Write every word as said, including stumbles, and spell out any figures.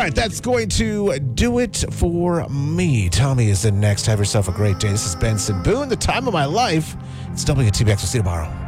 right, that's going to do it for me. Tommy is in next. Have yourself a great day. This is Benson Boone, the time of my life. It's W T B X. We'll see you tomorrow.